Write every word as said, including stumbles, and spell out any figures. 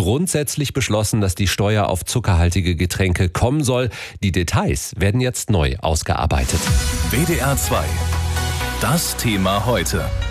grundsätzlich beschlossen, dass die Steuer auf zuckerhaltige Getränke kommen soll. Die Details werden jetzt neu ausgearbeitet. W D R zwei. Das Thema heute.